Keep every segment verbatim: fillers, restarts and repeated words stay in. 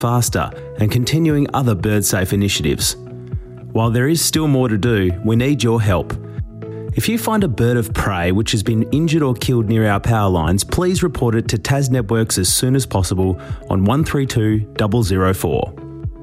faster and continuing other bird-safe initiatives. While there is still more to do, we need your help. If you find a bird of prey which has been injured or killed near our power lines, please report it to TasNetworks as soon as possible on one three two zero zero four.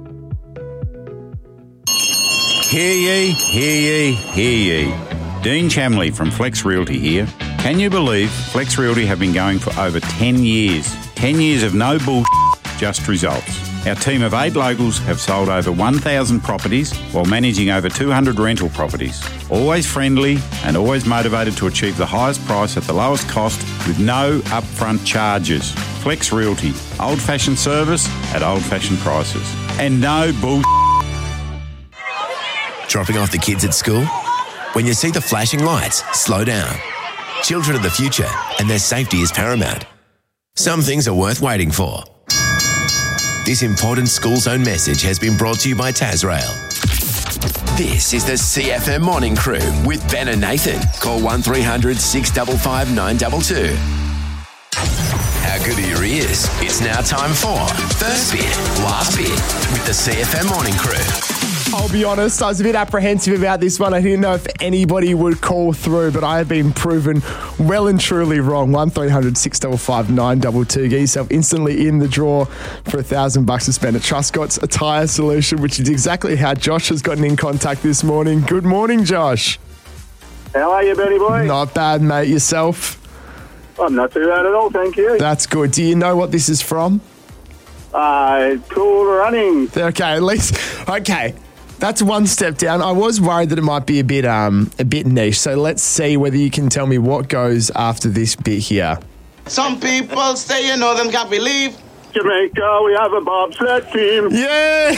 Hear ye, hear ye, hear ye. Dean Chamley from Flex Realty here. Can you believe Flex Realty have been going for over ten years? ten years of no bullshit, just results. Our team of eight locals have sold over one thousand properties while managing over two hundred rental properties. Always friendly and always motivated to achieve the highest price at the lowest cost with no upfront charges. Flex Realty, old-fashioned service at old-fashioned prices. And no bullshit. Dropping off the kids at school? When you see the flashing lights, slow down. Children are the future and their safety is paramount. Some things are worth waiting for. This important school zone message has been brought to you by Tasrail. This is the C F M Morning Crew with Ben and Nathan. Call one three hundred six five five nine two two. How good are your ears? It's now time for First Bit, Last Bit with the C F M Morning Crew. I'll be honest, I was a bit apprehensive about this one. I didn't know if anybody would call through, but I have been proven well and truly wrong. one three hundred six five five nine two two. Get yourself instantly in the draw for a thousand bucks to spend at Truscott's Attire Solution, which is exactly how Josh has gotten in contact this morning. Good morning, Josh. How are you, Benny boy? Not bad, mate. Yourself? I'm not too bad at all, thank you. That's good. Do you know what this is from? Uh, Cool Running. Okay, at least... Okay. That's one step down. I was worried that it might be a bit um a bit niche. So let's see whether you can tell me what goes after this bit here. Some people say you know them can't believe. Jamaica, we have a bobsled team. Yeah.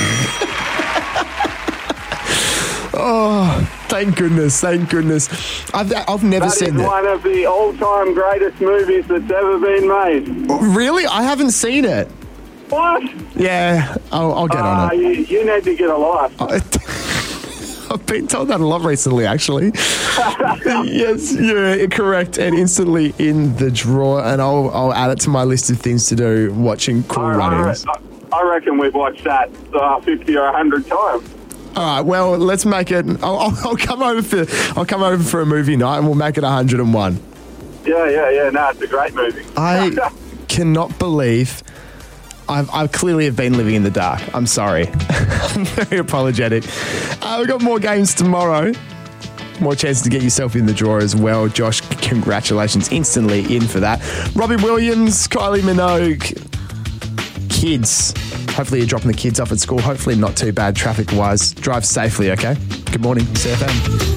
Oh, thank goodness, thank goodness. I've I've never That seen is that. one of the all-time greatest movies that's ever been made. Really? I haven't seen it. What? Yeah, I'll, I'll get Uh, on it. you, you need to get a life. I've been told that a lot recently, actually. Yes, yeah, correct. And instantly in the drawer, and I'll I'll add it to my list of things to do. Watching Cool I, Runnings. I, I reckon we've watched that uh, fifty or a hundred times. All right, well, let's make it. I'll, I'll, I'll come over for I'll come over for a movie night, and we'll make it a hundred and one. Yeah, yeah, yeah. No, it's a great movie. I cannot believe. I've, I clearly have been living in the dark. I'm sorry. I'm very apologetic. Uh, we've got more games tomorrow. More chances to get yourself in the draw as well. Josh, congratulations. Instantly in for that. Robbie Williams, Kylie Minogue. Kids. Hopefully you're dropping the kids off at school. Hopefully not too bad traffic-wise. Drive safely, okay? Good morning, C F M.